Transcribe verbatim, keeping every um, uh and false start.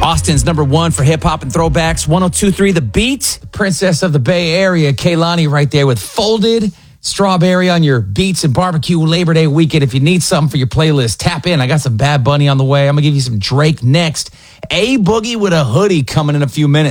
Austin's number one for hip-hop and throwbacks. one oh two point three The Beat. Princess of the Bay Area, Kehlani right there with Folded. Strawberry on your beats and barbecue Labor Day weekend. If you need something for your playlist, tap in. I got some Bad Bunny on the way. I'm going to give you some Drake next. A Boogie with a Hoodie coming in a few minutes.